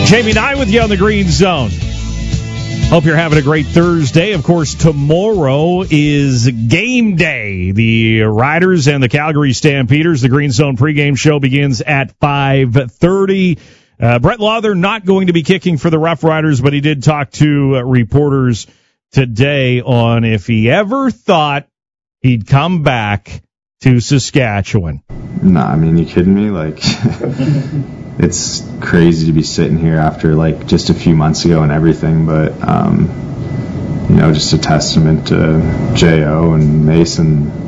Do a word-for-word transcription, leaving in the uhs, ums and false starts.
Jamie Nye with you on the Green Zone. Hope you're having a great Thursday. Of course, tomorrow is game day. The Riders and the Calgary Stampeders. The Green Zone pregame show begins at five thirty. Uh, Brett Lauther not going to be kicking for the Rough Riders, but he did talk to uh, reporters today on if he ever thought he'd come back to Saskatchewan. Nah, I mean, you kidding me? Like, it's crazy to be sitting here after, like, just a few months ago and everything, but, um, you know, just a testament to J O and Mason